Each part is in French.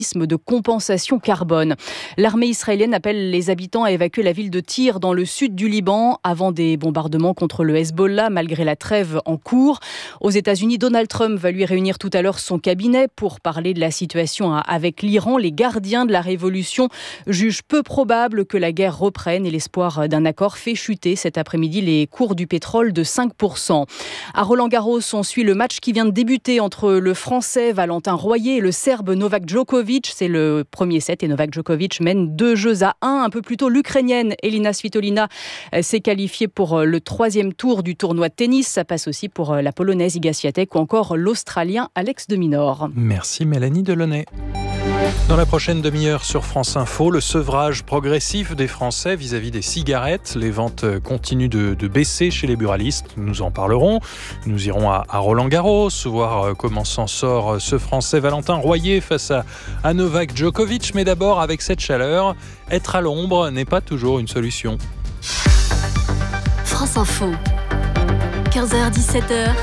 de compensation carbone. L'armée israélienne appelle les habitants à évacuer la ville de Tyr dans le sud du Liban avant des bombardements contre le Hezbollah malgré la trêve en cours. Aux États-Unis, Donald Trump va lui réunir tout à l'heure son cabinet pour parler de la situation avec l'Iran. Les gardiens de la révolution jugent peu probable que la guerre reprenne et l'espoir d'un accord fait chuter cet après-midi les cours du pétrole de 5%. À Roland-Garros, on suit le match qui vient de débuter entre le Français Valentin Royer et le Serbe Novak Djokovic. C'est le premier set et Novak Djokovic mène 2-1. Un peu plus tôt, l'Ukrainienne Elina Svitolina s'est qualifiée pour le 3e tour du tournoi de tennis. Ça passe aussi pour la Polonaise Iga Swiatek ou encore l'Australien Alex de Minaur. Merci Mélanie Delaunay. Dans la prochaine demi-heure sur France Info, le sevrage progressif des Français vis-à-vis des cigarettes. Les ventes continuent de baisser chez les buralistes. Nous en parlerons. Nous irons à Roland-Garros, voir comment s'en sort ce Français Valentin Royer face à Novak Djokovic. Mais d'abord, avec cette chaleur, être à l'ombre n'est pas toujours une solution. France Info, 15h-17h,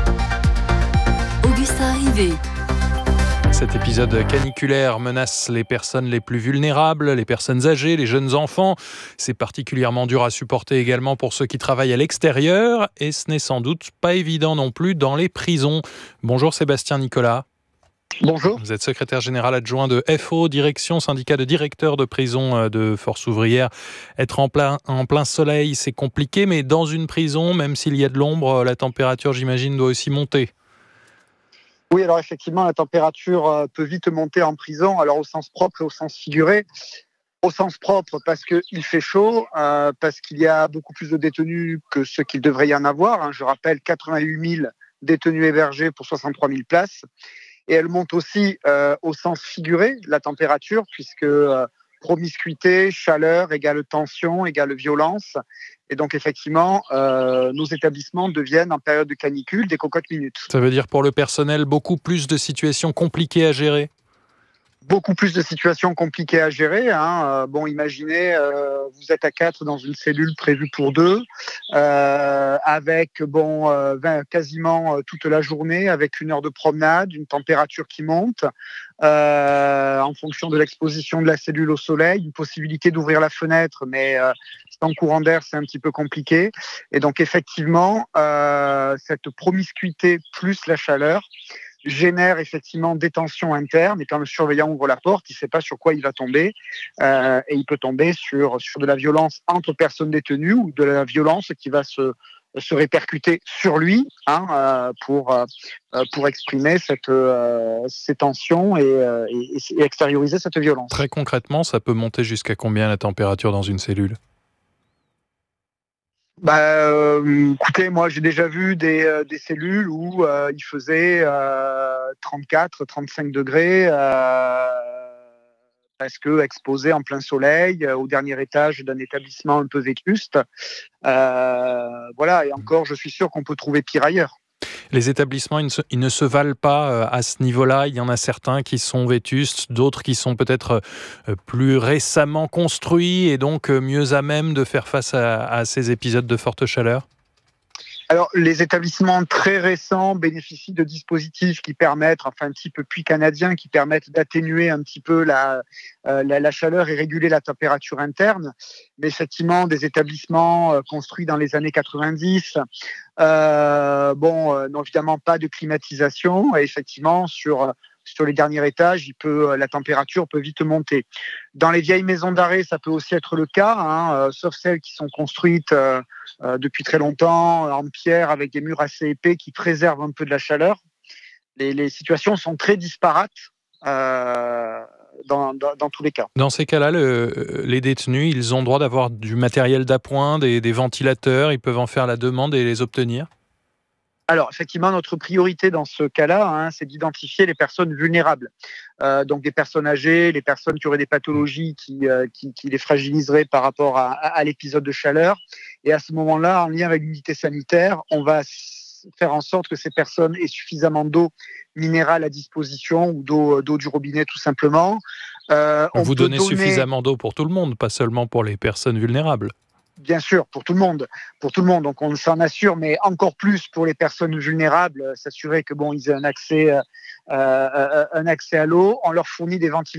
Augustin Rivet. Cet épisode caniculaire menace les personnes les plus vulnérables, les personnes âgées, les jeunes enfants. C'est particulièrement dur à supporter également pour ceux qui travaillent à l'extérieur. Et ce n'est sans doute pas évident non plus dans les prisons. Bonjour Sébastien Nicolas. Bonjour. Vous êtes secrétaire général adjoint de FO, direction syndicat de directeurs de prison de Force ouvrière. Être en plein soleil, c'est compliqué, mais dans une prison, même s'il y a de l'ombre, la température, j'imagine, doit aussi monter. Oui, alors effectivement, la température peut vite monter en prison, alors au sens propre et au sens figuré. Au sens propre, parce qu'il fait chaud, parce qu'il y a beaucoup plus de détenus que ce qu'il devrait y en avoir. Je rappelle, 88 000 détenus hébergés pour 63 000 places. Et elle monte aussi au sens figuré, la température, puisque promiscuité, chaleur égale tension, égale violence. Et donc, effectivement, nos établissements deviennent, en période de canicule, des cocottes minutes. Ça veut dire pour le personnel, beaucoup plus de situations compliquées à gérer ? Beaucoup plus de situations compliquées à gérer. Imaginez, vous êtes à 4 dans une cellule prévue pour 2, avec quasiment toute la journée, avec 1 heure de promenade, une température qui monte, en fonction de l'exposition de la cellule au soleil, une possibilité d'ouvrir la fenêtre, mais sans courant d'air, c'est un petit peu compliqué. Et donc, effectivement, cette promiscuité plus la chaleur génère effectivement des tensions internes, et quand le surveillant ouvre la porte, il ne sait pas sur quoi il va tomber, et il peut tomber sur de la violence entre personnes détenues ou de la violence qui va se répercuter sur lui pour exprimer ces tensions et extérioriser cette violence. Très concrètement, ça peut monter jusqu'à combien la température dans une cellule ? Écoutez, moi j'ai déjà vu des cellules où il faisait 34, 35 degrés parce que exposé en plein soleil au dernier étage d'un établissement un peu vétuste. Et encore, je suis sûr qu'on peut trouver pire ailleurs. Les établissements, ils ne se valent pas à ce niveau-là. Il y en a certains qui sont vétustes, d'autres qui sont peut-être plus récemment construits et donc mieux à même de faire face à ces épisodes de forte chaleur. Alors, les établissements très récents bénéficient de dispositifs qui permettent, type puits canadien, qui permettent d'atténuer un petit peu la chaleur et réguler la température interne. Mais effectivement, des établissements construits dans les années 90, n'ont évidemment pas de climatisation. Et effectivement, sur les derniers étages, la température peut vite monter. Dans les vieilles maisons d'arrêt, ça peut aussi être le cas, sauf celles qui sont construites depuis très longtemps en pierre avec des murs assez épais qui préservent un peu de la chaleur. Les situations sont très disparates dans tous les cas. Dans ces cas-là, les détenus, ils ont droit d'avoir du matériel d'appoint, des ventilateurs, ils peuvent en faire la demande et les obtenir ? Alors, effectivement, notre priorité dans ce cas-là, c'est d'identifier les personnes vulnérables. Donc, des personnes âgées, les personnes qui auraient des pathologies qui les fragiliseraient par rapport à l'épisode de chaleur. Et à ce moment-là, en lien avec l'unité sanitaire, on va faire en sorte que ces personnes aient suffisamment d'eau minérale à disposition ou d'eau du robinet, tout simplement. Vous donnez suffisamment d'eau pour tout le monde, pas seulement pour les personnes vulnérables. Bien sûr, pour tout le monde. Donc on s'en assure, mais encore plus pour les personnes vulnérables, s'assurer que ils aient un accès à l'eau. On leur fournit des ventilateurs